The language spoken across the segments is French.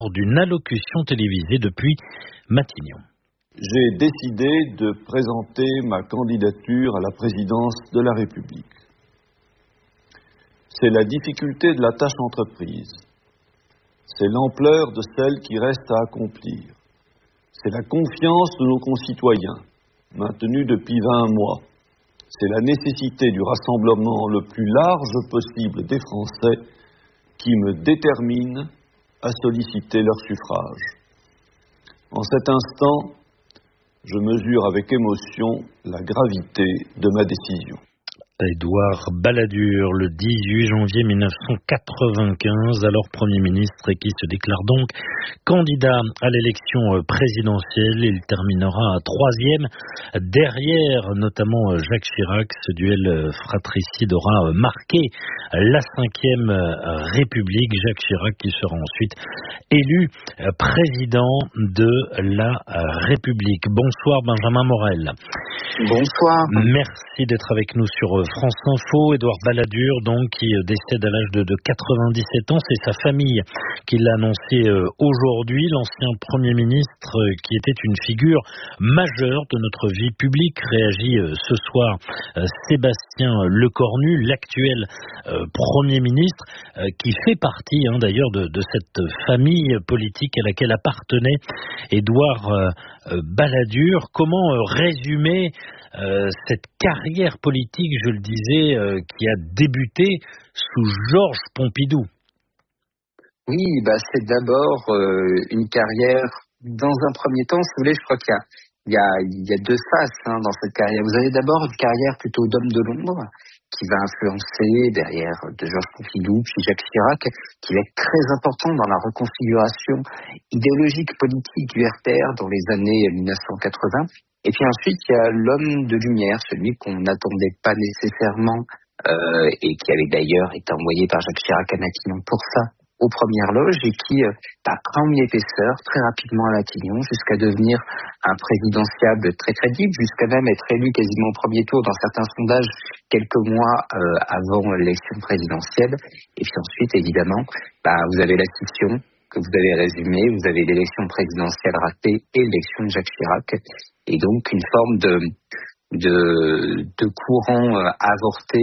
d'une allocution télévisée depuis Matignon. J'ai décidé de présenter ma candidature à la présidence de la République. C'est la difficulté de la tâche entreprise. C'est l'ampleur de celle qui reste à accomplir. C'est la confiance de nos concitoyens, maintenue depuis 20 mois. C'est la nécessité du rassemblement le plus large possible des Français qui me détermine à solliciter leur suffrage. En cet instant, je mesure avec émotion la gravité de ma décision. Édouard Balladur, le 18 janvier 1995, alors Premier ministre et qui se déclare donc candidat à l'élection présidentielle. Il terminera troisième, derrière notamment Jacques Chirac. Ce duel fratricide aura marqué la 5e République. Jacques Chirac qui sera ensuite élu président de la République. Bonsoir Benjamin Morel. Bonsoir. Merci d'être avec nous sur France Info. Édouard Balladur, donc, qui décède à l'âge de 97 ans. C'est sa famille qui l'a annoncé aujourd'hui. L'ancien Premier ministre, qui était une figure majeure de notre vie publique, réagit ce soir Sébastien Lecornu, l'actuel Premier ministre, qui fait partie d'ailleurs de cette famille politique à laquelle appartenait Édouard Balladur. Comment résumer cette carrière politique, je le disais, qui a débuté sous Georges Pompidou? Oui, c'est d'abord une carrière, dans un premier temps, si vous voulez, je crois qu'il y a deux faces dans cette carrière. Vous avez d'abord une carrière plutôt d'homme de l'ombre, qui va influencer derrière de Georges Pompidou, puis Jacques Chirac, qui va être très important dans la reconfiguration idéologique politique du RPR dans les années 1980. Et puis ensuite, il y a l'homme de lumière, celui qu'on n'attendait pas nécessairement, et qui avait d'ailleurs été envoyé par Jacques Chirac à Matignon pour ça, aux premières loges, et qui prend une épaisseur très rapidement à Matignon, jusqu'à devenir un présidentiable très crédible, jusqu'à même être élu quasiment au premier tour dans certains sondages quelques mois avant l'élection présidentielle. Et puis ensuite, évidemment, vous avez la scission que vous avez résumée, vous avez l'élection présidentielle ratée et l'élection de Jacques Chirac, et donc une forme de courant avorté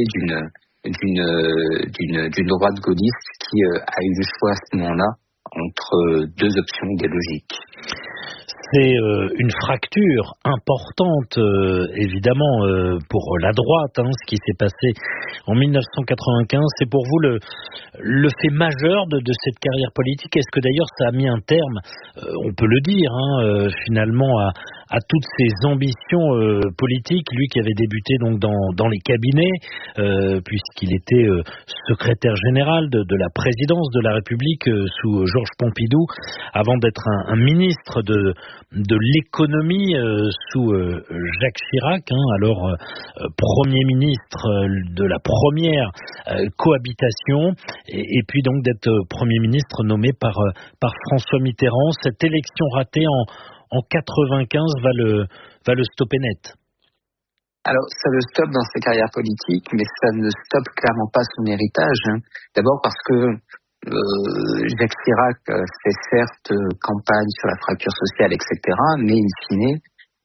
d'une droite gaulliste qui a eu le choix à ce moment-là entre deux options idéologiques. C'est une fracture importante, évidemment, pour la droite, ce qui s'est passé en 1995. C'est pour vous le fait majeur de cette carrière politique. Est-ce que d'ailleurs ça a mis un terme, on peut le dire, finalement, à toutes ses ambitions politiques, lui qui avait débuté donc dans les cabinets, puisqu'il était secrétaire général de la présidence de la République sous Georges Pompidou, avant d'être un ministre de l'économie sous Jacques Chirac, alors Premier ministre de la première cohabitation, et puis donc d'être Premier ministre nommé par François Mitterrand. Cette élection ratée en 95 va le stopper net. Alors, ça le stoppe dans sa carrière politique, mais ça ne stoppe clairement pas son héritage. D'abord parce que Jacques Chirac fait certes campagne sur la fracture sociale, etc., mais in fine,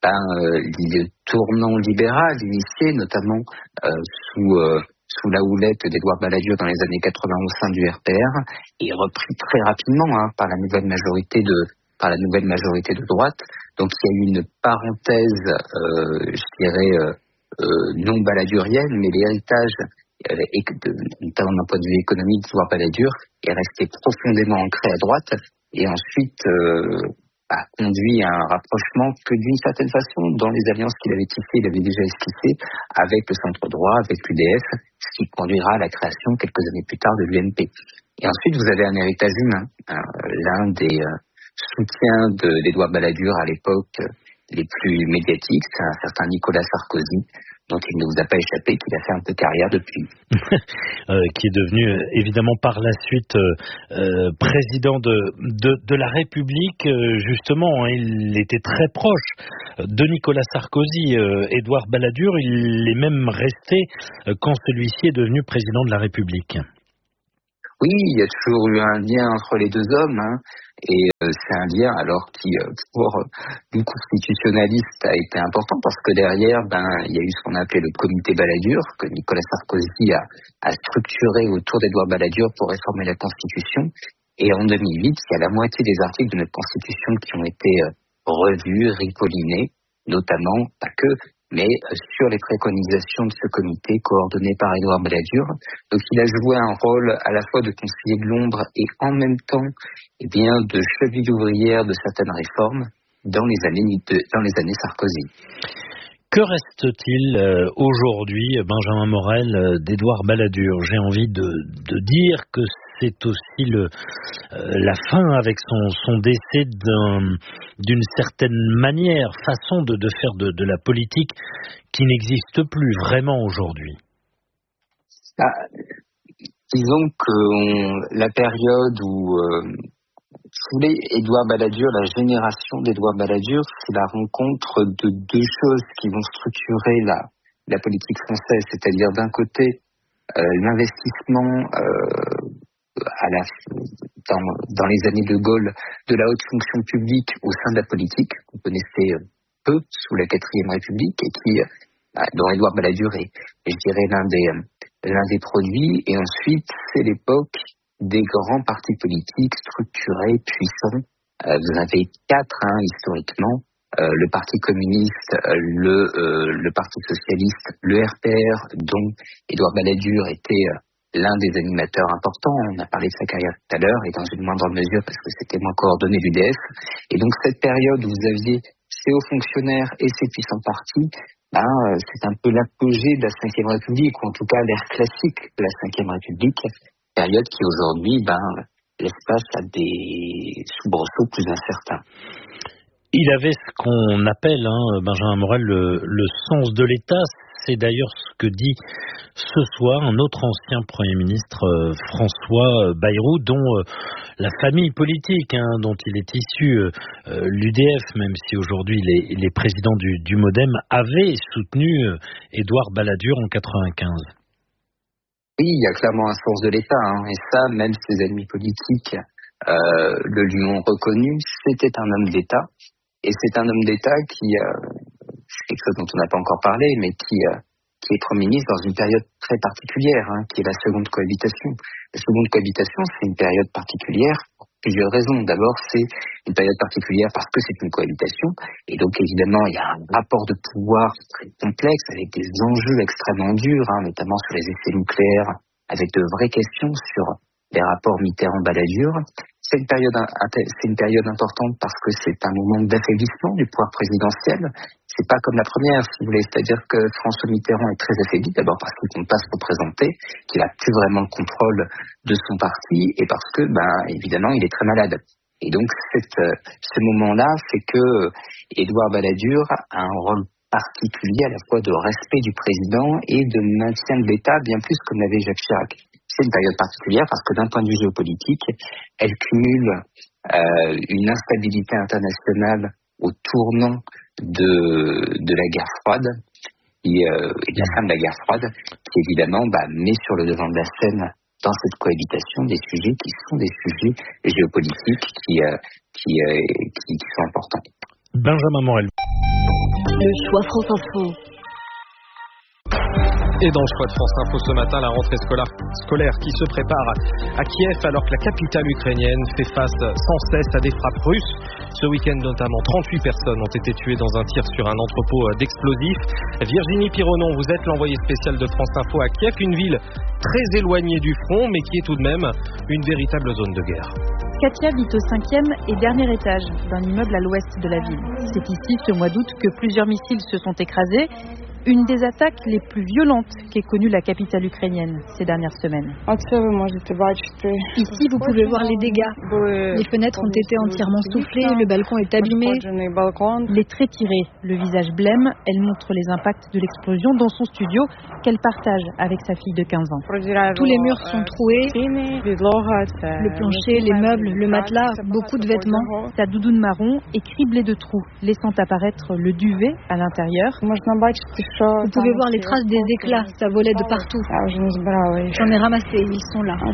le tournant libéral initié notamment sous la houlette d'Édouard Balladur dans les années 80 au sein du RPR est repris très rapidement par la nouvelle majorité de droite. Donc il y a eu une parenthèse, je dirais, non balladurienne, mais l'héritage, notamment d'un point de vue économique, d'Édouard Balladur est resté profondément ancré à droite, et ensuite a conduit à un rapprochement que d'une certaine façon, dans les alliances qu'il avait tissées, il avait déjà esquissées avec le centre droit, avec l'UDF, ce qui conduira à la création quelques années plus tard de l'UMP. Et ensuite, vous avez un héritage humain. L'un des soutiens d'Édouard Balladur à l'époque les plus médiatiques, c'est un certain Nicolas Sarkozy, dont il ne vous a pas échappé qu'il a fait un peu carrière depuis. Qui est devenu évidemment par la suite président de la République. Justement, il était très proche de Nicolas Sarkozy. Édouard Balladur, il est même resté quand celui-ci est devenu président de la République. Oui, il y a toujours eu un lien entre les deux hommes, et c'est un lien alors qui, pour une constitutionnaliste, a été important parce que derrière, il y a eu ce qu'on a appelé le comité Balladur, que Nicolas Sarkozy a structuré autour d'Édouard Balladur pour réformer la Constitution. Et en 2008, il y a la moitié des articles de notre Constitution qui ont été revus, ripolinés, notamment, pas que, mais sur les préconisations de ce comité coordonné par Édouard Balladur. Donc il a joué un rôle à la fois de conseiller de l'ombre et en même temps de cheville ouvrière de certaines réformes dans les années Sarkozy. Que reste-t-il aujourd'hui, Benjamin Morel, d'Édouard Balladur? J'ai envie de dire que c'est aussi la fin avec son décès d'une certaine façon de faire de la politique qui n'existe plus vraiment aujourd'hui. Disons que la période où Édouard Balladur, la génération d'Édouard Balladur, c'est la rencontre de deux choses qui vont structurer la politique française, c'est-à-dire d'un côté l'investissement dans les années de Gaulle de la haute fonction publique au sein de la politique, qu'on connaissait peu sous la 4e République, et dont Édouard Balladur est, je dirais, l'un des produits. Et ensuite, c'est l'époque des grands partis politiques structurés, puissants. Vous en avez 4 historiquement. Le Parti communiste, le Parti socialiste, le RPR, dont Édouard Balladur était l'un des animateurs importants. On a parlé de sa carrière tout à l'heure, et dans une moindre mesure parce que c'était moins coordonné l'UDF. Et donc cette période où vous aviez ces hauts fonctionnaires et ces puissants partis, c'est un peu l'apogée de la Ve République, ou en tout cas l'ère classique de la Ve République, période qui aujourd'hui laisse place à des soubresauts plus incertains. Il avait ce qu'on appelle, Benjamin Morel, le sens de l'État. C'est d'ailleurs ce que dit ce soir un autre ancien Premier ministre, François Bayrou, dont la famille politique dont il est issu, l'UDF, même si aujourd'hui il est président du MoDem, avait soutenu Édouard Balladur en 1995. Oui, il y a clairement un sens de l'État, et ça, même ses ennemis politiques le lui ont reconnu. C'était un homme d'État, et c'est un homme d'État qui, c'est quelque chose dont on n'a pas encore parlé, mais qui est Premier ministre dans une période très particulière, qui est la seconde cohabitation. La seconde cohabitation, c'est une période particulière pour plusieurs raisons. D'abord, c'est une période particulière parce que c'est une cohabitation, et donc évidemment, il y a un rapport de pouvoir très complexe avec des enjeux extrêmement durs, notamment sur les essais nucléaires, avec de vraies questions sur les rapports Mitterrand-Balladur. C'est une période importante parce que c'est un moment d'affaiblissement du pouvoir présidentiel. C'est pas comme la première, si vous voulez. C'est-à-dire que François Mitterrand est très affaibli, d'abord parce qu'il ne compte pas se représenter, qu'il a plus vraiment le contrôle de son parti, et parce que, évidemment, il est très malade. Et donc, ce moment-là fait que Édouard Balladur a un rôle particulier à la fois de respect du président et de maintien de l'État, bien plus que l'avait Jacques Chirac. C'est une période particulière parce que d'un point de vue géopolitique, elle cumule une instabilité internationale au tournant de la guerre froide et de la fin de la guerre froide, qui évidemment met sur le devant de la scène dans cette cohabitation des sujets qui sont des sujets géopolitiques qui sont importants. Benjamin Morel. Le choix France Info. Et dans le choix de France Info ce matin, la rentrée scolaire qui se prépare à Kiev alors que la capitale ukrainienne fait face sans cesse à des frappes russes. Ce week-end notamment, 38 personnes ont été tuées dans un tir sur un entrepôt d'explosifs. Virginie Pironon, vous êtes l'envoyée spéciale de France Info à Kiev, une ville très éloignée du front mais qui est tout de même une véritable zone de guerre. Katia vit au 5e et dernier étage d'un immeuble à l'ouest de la ville. C'est ici, ce mois d'août, que plusieurs missiles se sont écrasés. Une des attaques les plus violentes qu'ait connue la capitale ukrainienne ces dernières semaines. Ici, vous pouvez voir les dégâts. Les fenêtres ont été entièrement soufflées, le balcon est abîmé. Les traits tirés, le visage blême, elle montre les impacts de l'explosion dans son studio qu'elle partage avec sa fille de 15 ans. Tous les murs sont troués, le plancher, les meubles, le matelas, beaucoup de vêtements. Sa doudoune marron est criblée de trous, laissant apparaître le duvet à l'intérieur. Vous pouvez voir les traces des éclats, ça volait de partout. J'en ai ramassé, ils sont là.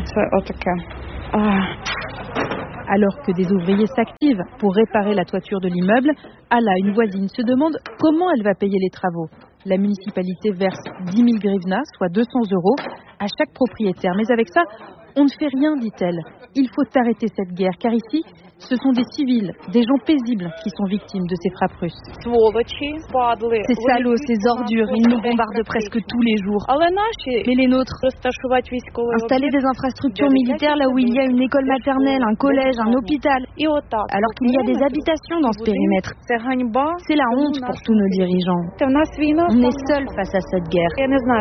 Alors que des ouvriers s'activent pour réparer la toiture de l'immeuble, Ala, une voisine, se demande comment elle va payer les travaux. La municipalité verse 10 000 grivnas, soit 200 € à chaque propriétaire. Mais avec ça, on ne fait rien, dit-elle. Il faut arrêter cette guerre, car ici, ce sont des civils, des gens paisibles qui sont victimes de ces frappes russes. Ces salauds, ces ordures, ils nous bombardent presque tous les jours. Mais les nôtres, installer des infrastructures militaires là où il y a une école maternelle, un collège, un hôpital, alors qu'il y a des habitations dans ce périmètre. C'est la honte pour tous nos dirigeants. On est seuls face à cette guerre.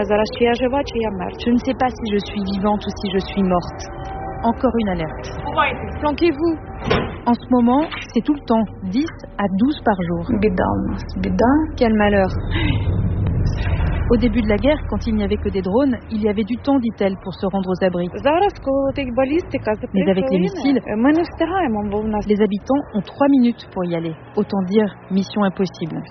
Je ne sais pas si je suis vivante ou si je suis morte. Encore une alerte. Planquez-vous. En ce moment, c'est tout le temps, 10 à 12 par jour. Quel malheur. Au début de la guerre, quand il n'y avait que des drones, il y avait du temps, dit-elle, pour se rendre aux abris. Mais avec les missiles, les habitants ont 3 minutes pour y aller. Autant dire, mission impossible.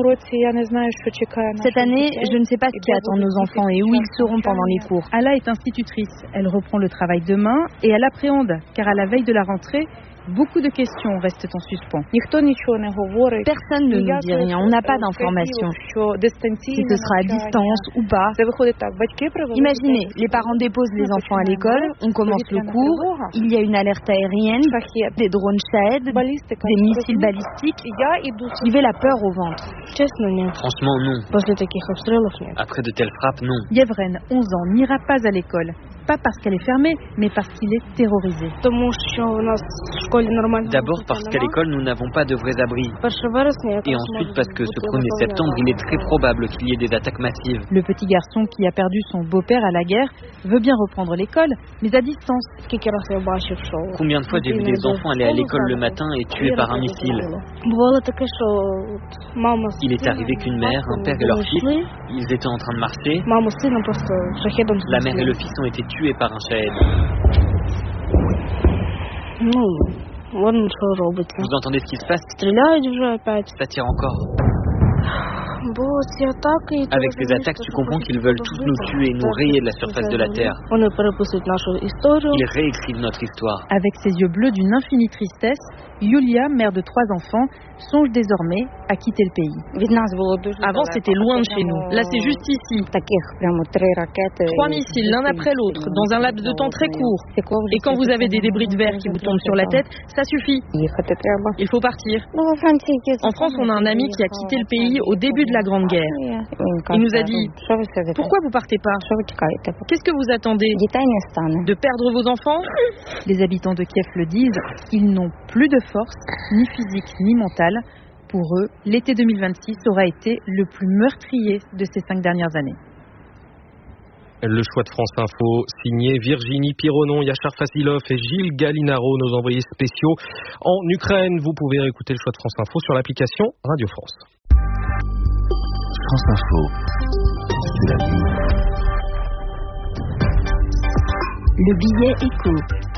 Cette année, je ne sais pas ce qui attend nos enfants et où ils seront pendant les cours. Ala est institutrice. Elle reprend le travail demain et elle appréhende, car à la veille de la rentrée, beaucoup de questions restent en suspens. Personne ne nous dit rien, on n'a pas d'informations. Si ce sera à distance ou pas. Imaginez, les parents déposent les enfants à l'école, on commence le cours, il y a une alerte aérienne, des drones Shahed, des missiles balistiques. J'y vais la peur au ventre. Franchement, non. Après de telles frappes, non. Yevren, 11 ans, n'ira pas à l'école. Pas parce qu'elle est fermée, mais parce qu'il est terrorisé. D'abord parce qu'à l'école, nous n'avons pas de vrais abris. Et ensuite parce que ce 1er septembre, il est très probable qu'il y ait des attaques massives. Le petit garçon qui a perdu son beau-père à la guerre veut bien reprendre l'école, mais à distance. Combien de fois j'ai vu des enfants aller à l'école le matin et tués par un missile? Il est arrivé qu'une mère, un père et leur fils, ils étaient en train de marcher. La mère et le fils ont été tués par un Shahed. Vous entendez ce qui se passe? Ça tire encore. Avec ces attaques, tu comprends qu'ils veulent tous nous tuer et nous rayer de la surface de la Terre. Ils réécrivent notre histoire. Avec ses yeux bleus d'une infinie tristesse, Yulia, mère de 3 enfants, songe désormais à quitter le pays. Avant, c'était loin de chez nous. Là, c'est juste ici. 3 missiles, l'un après l'autre, dans un laps de temps très court. Et quand vous avez des débris de verre qui vous tombent sur la tête, ça suffit. Il faut partir. En France, on a un ami qui a quitté le pays au début de la Grande Guerre. Il nous a dit « Pourquoi vous partez pas? Qu'est-ce que vous attendez? De perdre vos enfants ?» Les habitants de Kiev le disent, ils n'ont plus de force, ni physique ni mentale. Pour eux, l'été 2026 aura été le plus meurtrier de ces 5 dernières années. Le choix de France Info, signé Virginie Pironon, Yachar Fasilov et Gilles Gallinaro, nos envoyés spéciaux en Ukraine. Vous pouvez écouter le choix de France Info sur l'application Radio France. France Info, c'est la vie. Le billet éco.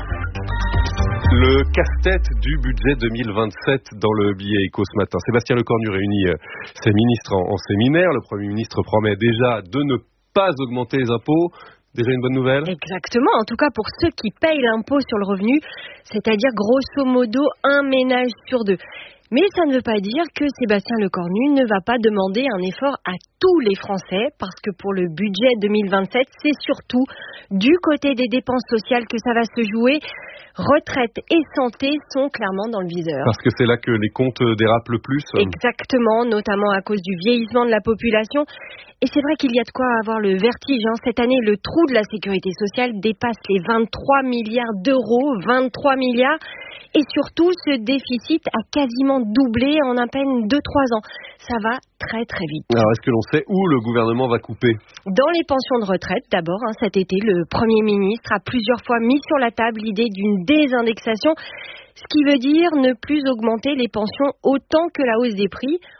Le casse-tête du budget 2027 dans le billet éco ce matin. Sébastien Lecornu réunit ses ministres en séminaire. Le Premier ministre promet déjà de ne pas augmenter les impôts. Déjà une bonne nouvelle? Exactement, en tout cas pour ceux qui payent l'impôt sur le revenu, c'est-à-dire grosso modo un ménage sur 2. Mais ça ne veut pas dire que Sébastien Lecornu ne va pas demander un effort à tous les Français, parce que pour le budget 2027, c'est surtout du côté des dépenses sociales que ça va se jouer. Retraite et santé sont clairement dans le viseur. Parce que c'est là que les comptes dérapent le plus. Exactement, notamment à cause du vieillissement de la population. Et c'est vrai qu'il y a de quoi avoir le vertige. Cette année, le trou de la sécurité sociale dépasse les 23 milliards d'euros. 23 milliards. Et surtout, ce déficit a quasiment doublé en à peine 2-3 ans. Ça va très très vite. Alors, est-ce que l'on sait où le gouvernement va couper? Dans les pensions de retraite, d'abord. Cet été, le Premier ministre a plusieurs fois mis sur la table l'idée d'une désindexation, ce qui veut dire ne plus augmenter les pensions autant que la hausse des prix.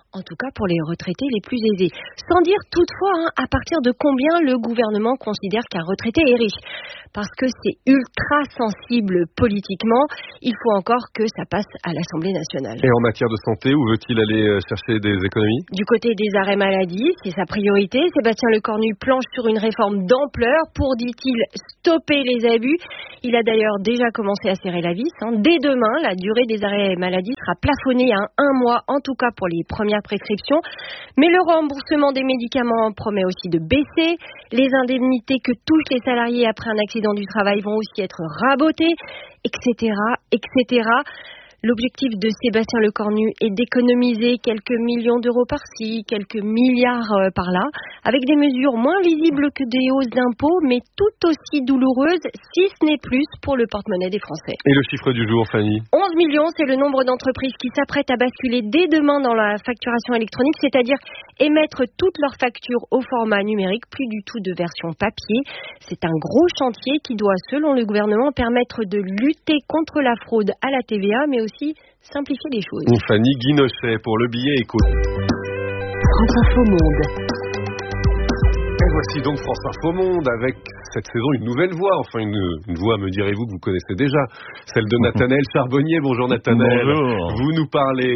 en tout cas pour les retraités les plus aisés. Sans dire toutefois à partir de combien le gouvernement considère qu'un retraité est riche. Parce que c'est ultra sensible politiquement, il faut encore que ça passe à l'Assemblée nationale. Et en matière de santé, où veut-il aller chercher des économies ? Du côté des arrêts maladie, c'est sa priorité. Sébastien Lecornu planche sur une réforme d'ampleur pour, dit-il, stopper les abus. Il a d'ailleurs déjà commencé à serrer la vis. Dès demain, la durée des arrêts maladie sera plafonnée à 1 mois, en tout cas pour les premières prescriptions. Mais le remboursement des médicaments promet aussi de baisser. Les indemnités que touchent les salariés après un accident du travail vont aussi être rabotées, etc., etc. L'objectif de Sébastien Lecornu est d'économiser quelques millions d'euros par-ci, quelques milliards par-là, avec des mesures moins visibles que des hausses d'impôts, mais tout aussi douloureuses, si ce n'est plus, pour le porte-monnaie des Français. Et le chiffre du jour, Fanny ? 11 millions, c'est le nombre d'entreprises qui s'apprêtent à basculer dès demain dans la facturation électronique, c'est-à-dire émettre toutes leurs factures au format numérique, plus du tout de version papier. C'est un gros chantier qui doit, selon le gouvernement, permettre de lutter contre la fraude à la TVA, mais aussi simplifier les choses. Fanny Guinochet pour le billet éco. France Info Monde. Et voici donc France Info Monde avec cette saison une nouvelle voix, enfin une voix, me direz-vous, que vous connaissez déjà, celle de Nathanaël Charbonnier. Bonjour Nathanaël. Bonjour. Vous nous parlez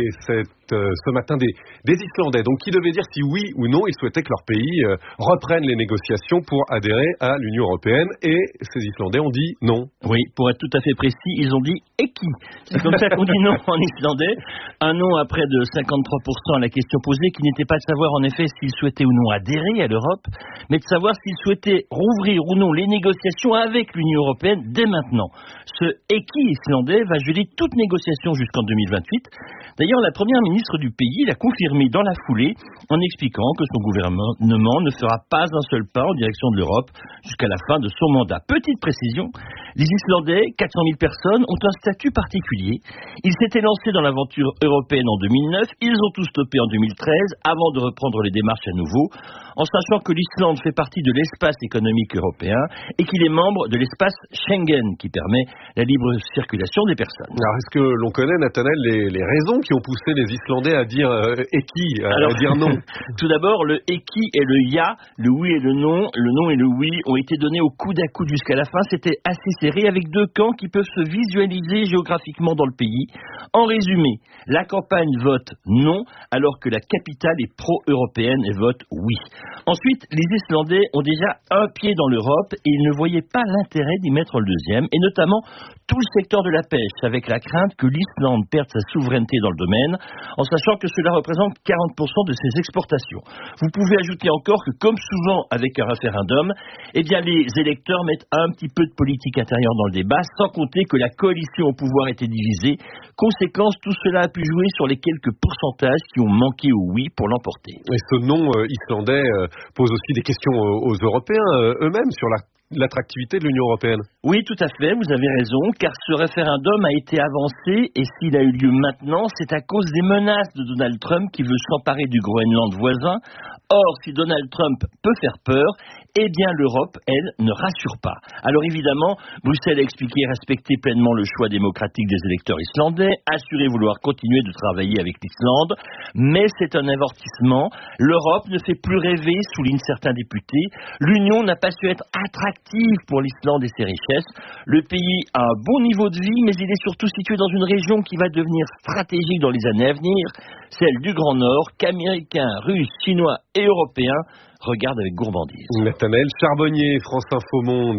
ce matin des Islandais, donc qui devaient dire si oui ou non ils souhaitaient que leur pays reprenne les négociations pour adhérer à l'Union européenne, et ces Islandais ont dit non. Oui, pour être tout à fait précis, ils ont dit Eki. C'est comme ça qu'on dit non en islandais. Un non à près de 53% à la question posée, qui n'était pas de savoir en effet s'ils souhaitaient ou non adhérer à l'Europe, mais de savoir s'ils souhaitaient rouvrir ou non les négociations avec l'Union européenne dès maintenant. Ce Eki islandais va geler toute négociation jusqu'en 2028. D'ailleurs, la première ministre du pays l'a confirmé dans la foulée en expliquant que son gouvernement ne fera pas un seul pas en direction de l'Europe jusqu'à la fin de son mandat. Petite précision, les Islandais, 400 000 personnes, ont un statut particulier. Ils s'étaient lancés dans l'aventure européenne en 2009, ils ont tout stoppé en 2013 avant de reprendre les démarches à nouveau, en sachant que l'Islande fait partie de l'espace économique européen et qu'il est membre de l'espace Schengen qui permet la libre circulation des personnes. Alors est-ce que l'on connaît, Nathanaël, les raisons qui ont poussé les Islandais à dire Eki, à dire non? Tout d'abord, le Eki et le Ya, le oui et le non et le oui ont été donnés au coude à coude jusqu'à la fin. C'était assez serré avec deux camps qui peuvent se visualiser géographiquement dans le pays. En résumé, la campagne vote non alors que la capitale est pro-européenne et vote oui. Ensuite, les Islandais ont déjà un pied dans l'Europe et ils ne voyaient pas l'intérêt d'y mettre le deuxième, et notamment tout le secteur de la pêche, avec la crainte que l'Islande perde sa souveraineté dans le domaine, en sachant que cela représente 40% de ses exportations. Vous pouvez ajouter encore que, comme souvent avec un référendum, eh bien les électeurs mettent un petit peu de politique intérieure dans le débat, sans compter que la coalition au pouvoir était divisée. Conséquence, tout cela a pu jouer sur les quelques pourcentages qui ont manqué au oui pour l'emporter. Et ce non islandais pose aussi des questions aux Européens eux-mêmes sur l'attractivité de l'Union européenne. Oui, tout à fait, vous avez raison, car ce référendum a été avancé, et s'il a eu lieu maintenant, c'est à cause des menaces de Donald Trump qui veut s'emparer du Groenland voisin. Or, si Donald Trump peut faire peur, eh bien l'Europe, elle, ne rassure pas. Alors évidemment, Bruxelles a expliqué respecter pleinement le choix démocratique des électeurs islandais, assurer vouloir continuer de travailler avec l'Islande, mais c'est un avertissement. L'Europe ne fait plus rêver, soulignent certains députés. L'Union n'a pas su être attractive pour l'Islande et ses richesses. Le pays a un bon niveau de vie, mais il est surtout situé dans une région qui va devenir stratégique dans les années à venir, celle du Grand Nord, qu'Américains, Russes, Chinois et Européens regardent avec gourmandise. Nathanaël Charbonnier, France Info Monde.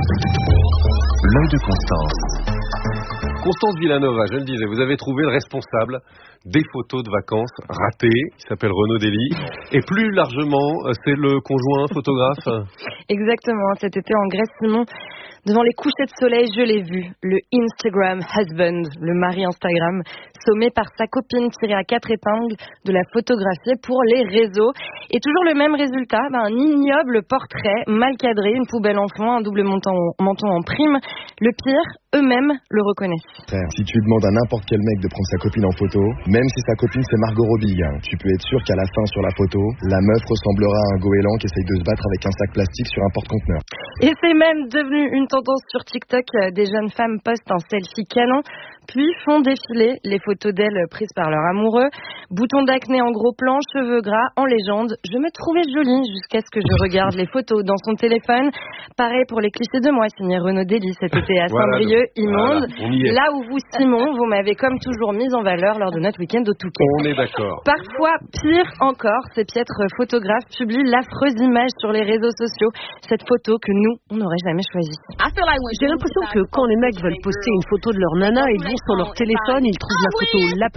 L'œil de Constance. Constance Villanova, je le disais, vous avez trouvé le responsable des photos de vacances ratées, qui s'appelle Renaud Dely, et plus largement, c'est le conjoint photographe. Exactement, cet été en Grèce, Simon, devant les couchers de soleil, je l'ai vu, le Instagram husband, le mari Instagram, sommé par sa copine tirée à 4 épingles de la photographier pour les réseaux. Et toujours le même résultat, un ignoble portrait mal cadré, une poubelle en fond, un double menton en prime. Le pire, eux-mêmes le reconnaissent. Si tu demandes à n'importe quel mec de prendre sa copine en photo, même si sa copine c'est Margot Robbie, tu peux être sûr qu'à la fin sur la photo, la meuf ressemblera à un goéland qui essaye de se battre avec un sac plastique sur un porte-conteneur. Et c'est même devenu une tendance sur TikTok. Des jeunes femmes postent un selfie canon puis font défiler les photos d'elle prises par leur amoureux. Bouton d'acné en gros plan, cheveux gras en légende. Je me trouvais jolie jusqu'à ce que je regarde les photos dans son téléphone. Pareil pour les clichés de moi, signé Renaud Dely cet été à Saint-Brieuc, immonde. Là où vous, Simon, vous m'avez comme toujours mise en valeur lors de notre week-end au Touquet. On est d'accord. Parfois, pire encore, ces piètres photographes publient l'affreuse image sur les réseaux sociaux. Cette photo que nous, on n'aurait jamais choisie. J'ai l'impression que quand les mecs veulent poster une photo de leur nana, ils vont sur leur téléphone, ils trouvent la photo la